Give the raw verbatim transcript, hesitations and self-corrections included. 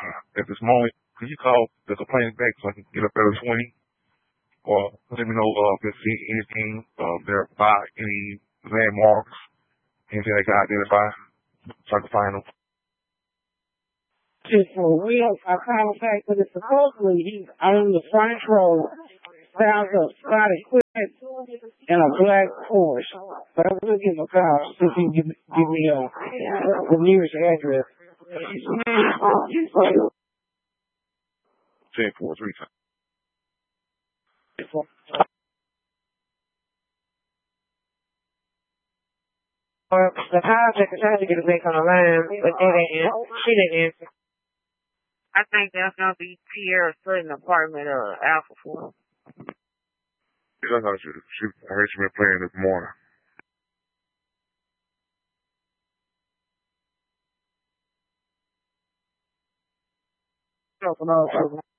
at this moment, can you call the complaint back so I can get a better twenty? Or let me know uh, if there's anything uh, there by any landmarks, anything I can identify so I can find them. Just for real, I call back because supposedly he's on the front row, found a spot equipment and a black Porsche. But I'm going to give him a call so he can give, give me uh, the nearest address. ten four three times. The contact is trying to get it back on the line, but they didn't. She didn't answer. I think that's gonna be Tierra Sutton apartment or Alpha Four. I thought she, she, I heard she been playing this morning. No, no, no.